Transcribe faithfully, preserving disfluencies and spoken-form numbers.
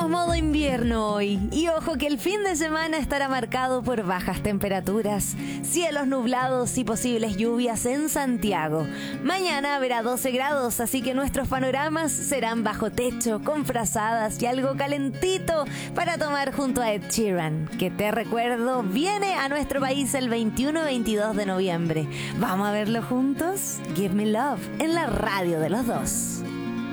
Estamos modo invierno hoy y ojo que el fin de semana estará marcado por bajas temperaturas, cielos nublados y posibles lluvias en Santiago. Mañana habrá doce grados, así que nuestros panoramas serán bajo techo, con frazadas y algo calentito para tomar junto a Ed Sheeran, que te recuerdo viene a nuestro país el veintiuno y veintidós de noviembre. ¿Vamos a verlo juntos? Give Me Love en la radio de los dos.